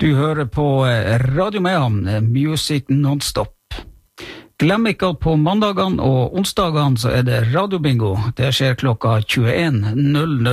Du hører på Radio Mehamn, Music Non-Stop. Glem ikke at på mandagene og onsdagene så det radiobingo. Det skjer klokka 21:00.